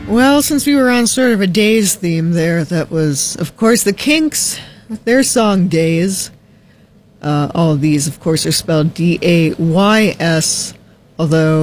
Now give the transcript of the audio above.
Well, since we were on sort of a Days theme there, that was, of course, the Kinks, their song Days. All of these, of course, are spelled D-A-Y-S, although